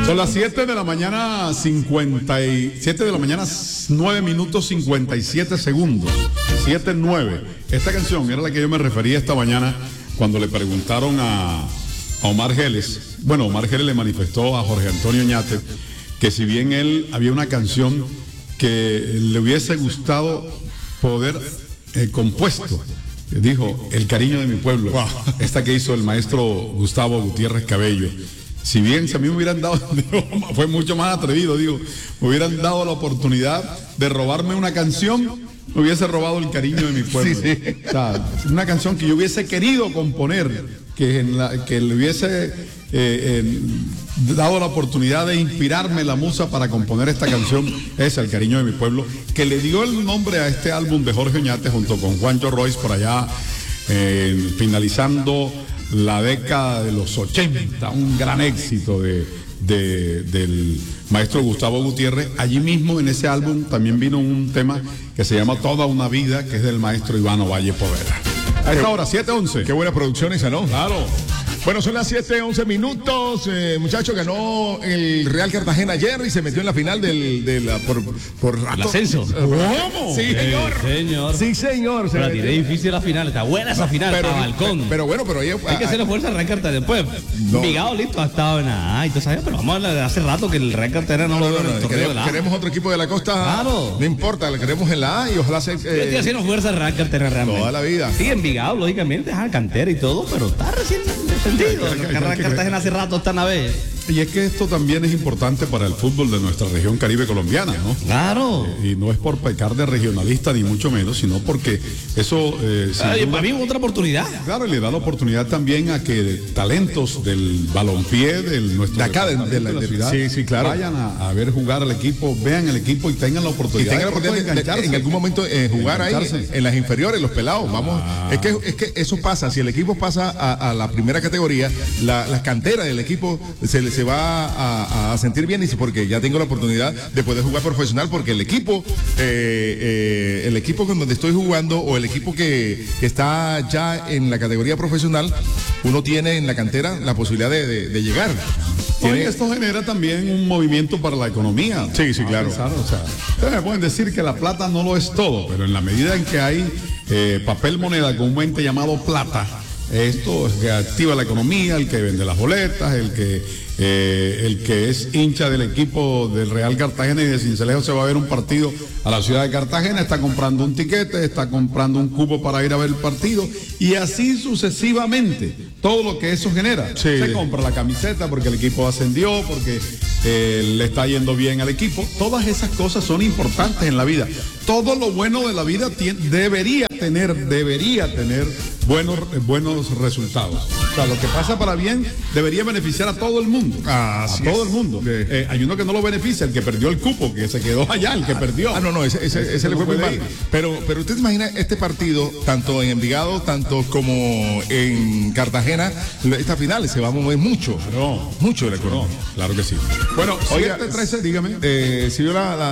Son las 7 de la mañana 9 minutos 57 segundos. 7:09. Esta canción era la que yo me refería esta mañana cuando le preguntaron a Omar Geles. Bueno, Omar Geles le manifestó a Jorge Antonio Oñate que si bien él había una canción que le hubiese gustado poder compuesto, dijo El cariño de mi pueblo, wow, esta que hizo el maestro Gustavo Gutiérrez Cabello. Si bien si a mí me hubieran dado, digo, fue mucho más atrevido, digo, me hubieran dado la oportunidad de robarme una canción, me hubiese robado el cariño de mi pueblo. Sí, sí. O sea, una canción que yo hubiese querido componer, que le hubiese dado la oportunidad de inspirarme la musa para componer esta canción, es El cariño de mi pueblo, que le dio el nombre a este álbum de Jorge Oñate junto con Juancho Royce por allá, finalizando la década de los 80, un gran éxito del maestro Gustavo Gutiérrez. Allí mismo en ese álbum también vino un tema que se llama Toda una vida, que es del maestro Iván Ovalle Poveda. A esta hora, 7:11. Qué buena producción esa, ¿no? Claro. Bueno, son las 7:11 minutos. Muchacho, ganó el Real Cartagena ayer y se metió en la final por el ascenso. ¿Cómo? Sí, señor. Sí, señor. Pero la tiré difícil la final. Está buena esa final, para balcón. Pero bueno, pero ahí hay que hacerle fuerza al Real Cartagena. Después, Envigado listo, ha estado en nada. Y tú sabes, pero vamos a hablar de hace rato que el Real Cartagena no lo veo en el torneo de la A. Queremos otro equipo de la costa. Claro. No importa, le queremos en la A y ojalá se. Yo estoy haciendo fuerza al Real Cartagena realmente. Toda la vida. Sí, Envigado, lógicamente, es cantera y todo, pero está recién defendido. Cartagena hace rato está en la B. Y es que esto también es importante para el fútbol de nuestra región caribe colombiana, ¿no? Claro. Y no es por pecar de regionalista ni mucho menos, sino porque eso... para mí es otra oportunidad. Claro, y le da la oportunidad también a que talentos del balompié de la ciudad, sí, claro, vayan a ver jugar al equipo, vean el equipo y tengan la oportunidad, de engancharse. En algún momento jugar ahí en las inferiores, los pelados. Vamos, es que eso pasa. Si el equipo pasa a la primera categoría, las canteras del equipo se va a sentir bien, y porque ya tengo la oportunidad de poder jugar profesional, porque el equipo con donde estoy jugando, o el equipo que está ya en la categoría profesional, uno tiene en la cantera la posibilidad de llegar. Esto genera también un movimiento para la economía. Sí, claro. Ustedes me pueden decir que la plata no lo es todo, pero en la medida en que hay papel moneda comúnmente llamado plata, esto es que activa la economía, el que vende las boletas, el que es hincha del equipo del Real Cartagena y de Sincelejo se va a ver un partido a la ciudad de Cartagena, está comprando un tiquete, está comprando un cupo para ir a ver el partido, y así sucesivamente, todo lo que eso genera. Sí. Se compra la camiseta porque el equipo ascendió, porque le está yendo bien al equipo. Todas esas cosas son importantes en la vida. Todo lo bueno de la vida debería tener buenos resultados. O sea, lo que pasa para bien debería beneficiar a todo el mundo. Todo el mundo. Hay uno que no lo beneficia, el que perdió el cupo, que se quedó allá, el que perdió. Ese le fue muy mal. Pero usted se imagina este partido, tanto en Envigado, tanto como en Cartagena, estas finales se va a mover mucho. No, mucho de la economía. Claro que sí. Bueno, 7:13, dígame. Si vio la